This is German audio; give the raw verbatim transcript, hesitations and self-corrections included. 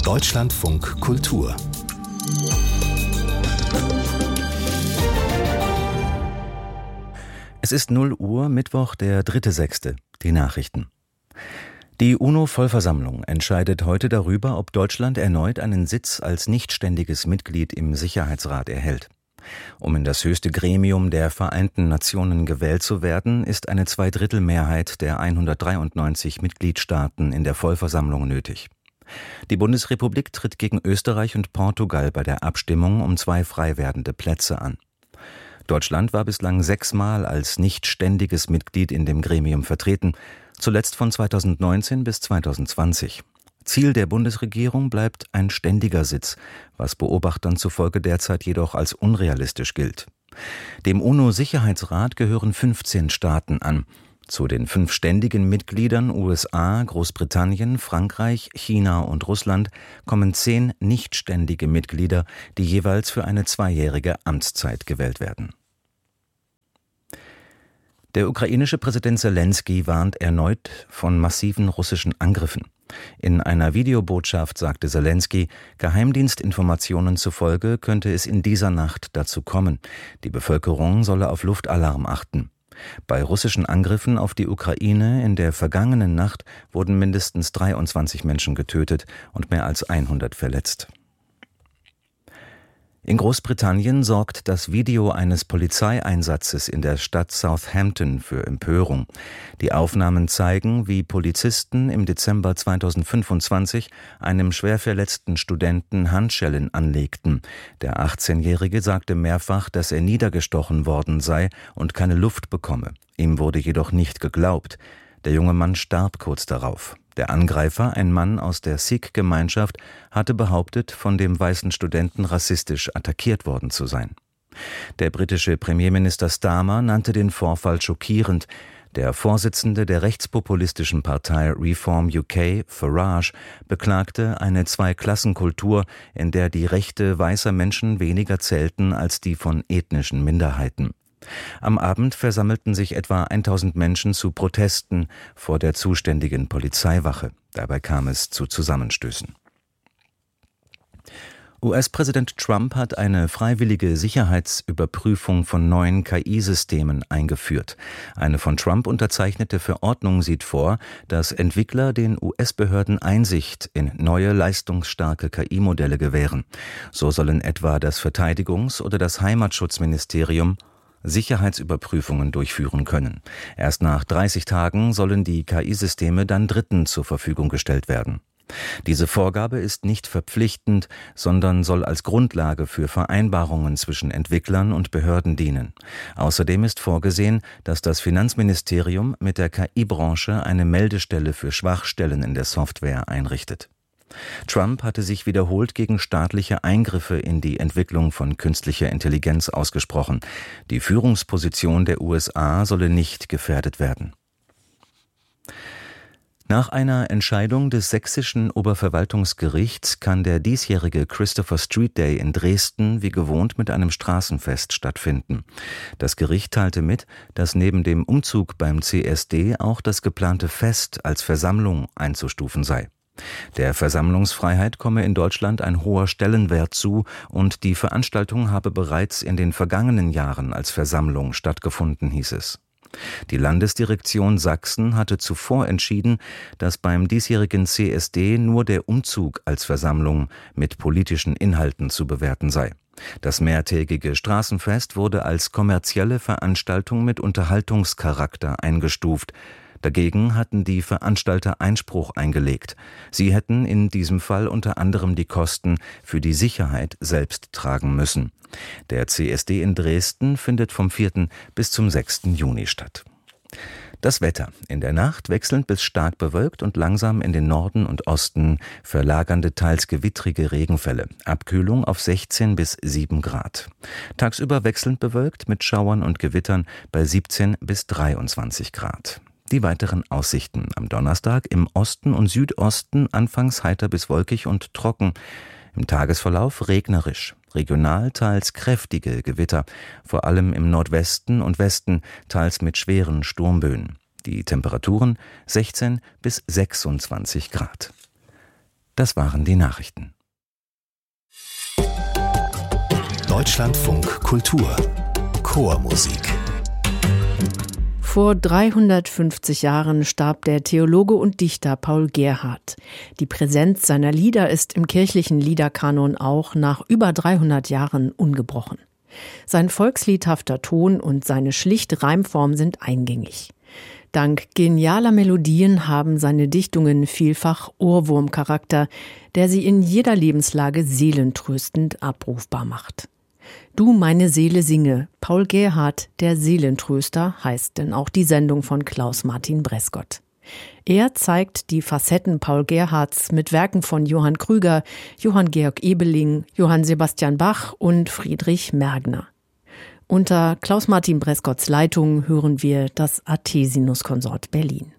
Deutschlandfunk Kultur. Es ist null Uhr, Mittwoch, der dritte sechste. Die Nachrichten. Die UNO-Vollversammlung entscheidet heute darüber, ob Deutschland erneut einen Sitz als nichtständiges Mitglied im Sicherheitsrat erhält. Um in das höchste Gremium der Vereinten Nationen gewählt zu werden, ist eine Zweidrittelmehrheit der hundertdreiundneunzig Mitgliedstaaten in der Vollversammlung nötig. Die Bundesrepublik tritt gegen Österreich und Portugal bei der Abstimmung um zwei frei werdende Plätze an. Deutschland war bislang sechsmal als nicht ständiges Mitglied in dem Gremium vertreten, zuletzt von zweitausendneunzehn bis zweitausendzwanzig. Ziel der Bundesregierung bleibt ein ständiger Sitz, was Beobachtern zufolge derzeit jedoch als unrealistisch gilt. Dem UNO-Sicherheitsrat gehören fünfzehn Staaten an. Zu den fünf ständigen Mitgliedern U S A, Großbritannien, Frankreich, China und Russland kommen zehn nichtständige Mitglieder, die jeweils für eine zweijährige Amtszeit gewählt werden. Der ukrainische Präsident Selenskyj warnt erneut von massiven russischen Angriffen. In einer Videobotschaft sagte Selenskyj, Geheimdienstinformationen zufolge könnte es in dieser Nacht dazu kommen. Die Bevölkerung solle auf Luftalarm achten. Bei russischen Angriffen auf die Ukraine in der vergangenen Nacht wurden mindestens dreiundzwanzig Menschen getötet und mehr als hundert verletzt. In Großbritannien sorgt das Video eines Polizeieinsatzes in der Stadt Southampton für Empörung. Die Aufnahmen zeigen, wie Polizisten im Dezember zweitausendfünfundzwanzig einem schwer verletzten Studenten Handschellen anlegten. Der achtzehnjährige sagte mehrfach, dass er niedergestochen worden sei und keine Luft bekomme. Ihm wurde jedoch nicht geglaubt. Der junge Mann starb kurz darauf. Der Angreifer, ein Mann aus der Sikh-Gemeinschaft, hatte behauptet, von dem weißen Studenten rassistisch attackiert worden zu sein. Der britische Premierminister Starmer nannte den Vorfall schockierend. Der Vorsitzende der rechtspopulistischen Partei Reform U K, Farage, beklagte eine Zweiklassenkultur, in der die Rechte weißer Menschen weniger zählten als die von ethnischen Minderheiten. Am Abend versammelten sich etwa tausend Menschen zu Protesten vor der zuständigen Polizeiwache. Dabei kam es zu Zusammenstößen. U S-Präsident Trump hat eine freiwillige Sicherheitsüberprüfung von neuen K I-Systemen eingeführt. Eine von Trump unterzeichnete Verordnung sieht vor, dass Entwickler den U S-Behörden Einsicht in neue leistungsstarke K I-Modelle gewähren. So sollen etwa das Verteidigungs- oder das Heimatschutzministerium Sicherheitsüberprüfungen durchführen können. Erst nach dreißig Tagen sollen die K I-Systeme dann Dritten zur Verfügung gestellt werden. Diese Vorgabe ist nicht verpflichtend, sondern soll als Grundlage für Vereinbarungen zwischen Entwicklern und Behörden dienen. Außerdem ist vorgesehen, dass das Finanzministerium mit der K I-Branche eine Meldestelle für Schwachstellen in der Software einrichtet. Trump hatte sich wiederholt gegen staatliche Eingriffe in die Entwicklung von künstlicher Intelligenz ausgesprochen. Die Führungsposition der U S A solle nicht gefährdet werden. Nach einer Entscheidung des sächsischen Oberverwaltungsgerichts kann der diesjährige Christopher Street Day in Dresden wie gewohnt mit einem Straßenfest stattfinden. Das Gericht teilte mit, dass neben dem Umzug beim C S D auch das geplante Fest als Versammlung einzustufen sei. Der Versammlungsfreiheit komme in Deutschland ein hoher Stellenwert zu und die Veranstaltung habe bereits in den vergangenen Jahren als Versammlung stattgefunden, hieß es. Die Landesdirektion Sachsen hatte zuvor entschieden, dass beim diesjährigen C S D nur der Umzug als Versammlung mit politischen Inhalten zu bewerten sei. Das mehrtägige Straßenfest wurde als kommerzielle Veranstaltung mit Unterhaltungscharakter eingestuft. Dagegen hatten die Veranstalter Einspruch eingelegt. Sie hätten in diesem Fall unter anderem die Kosten für die Sicherheit selbst tragen müssen. Der C S D in Dresden findet vom vierten bis zum sechsten Juni statt. Das Wetter. In der Nacht wechselnd bis stark bewölkt und langsam in den Norden und Osten verlagernde, teils gewittrige Regenfälle. Abkühlung auf sechzehn bis sieben Grad. Tagsüber wechselnd bewölkt mit Schauern und Gewittern bei siebzehn bis dreiundzwanzig Grad. Die weiteren Aussichten: am Donnerstag im Osten und Südosten anfangs heiter bis wolkig und trocken. Im Tagesverlauf regnerisch. Regional teils kräftige Gewitter, vor allem im Nordwesten und Westen, teils mit schweren Sturmböen. Die Temperaturen sechzehn bis sechsundzwanzig Grad. Das waren die Nachrichten. Deutschlandfunk Kultur Chormusik. Vor dreihundertfünfzig Jahren starb der Theologe und Dichter Paul Gerhardt. Die Präsenz seiner Lieder ist im kirchlichen Liederkanon auch nach über dreihundert Jahren ungebrochen. Sein volksliedhafter Ton und seine schlichte Reimform sind eingängig. Dank genialer Melodien haben seine Dichtungen vielfach Ohrwurmcharakter, der sie in jeder Lebenslage seelentröstend abrufbar macht. Du, meine Seele, singe. Paul Gerhardt, der Seelentröster, heißt denn auch die Sendung von Klaus-Martin Bresgott. Er zeigt die Facetten Paul Gerhardts mit Werken von Johann Krüger, Johann Georg Ebeling, Johann Sebastian Bach und Friedrich Mergner. Unter Klaus-Martin Bresgotts Leitung hören wir das Athesinus-Konsort Berlin.